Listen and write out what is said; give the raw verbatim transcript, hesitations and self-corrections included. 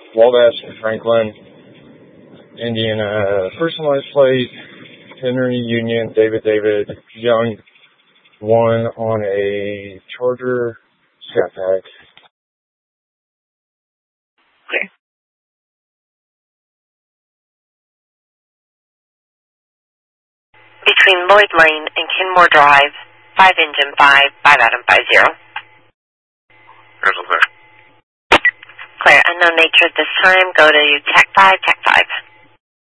Wabash and Franklin, Indiana. Personalized plate, Henry Union, David David, Young, one on a Charger Scat Pack. Clear. Between Lloyd Lane and Kenmore Drive, five engine five, five Adam five zero. Crystal clear. Clear. Unknown nature at this time. Go to Tech five, Tech five.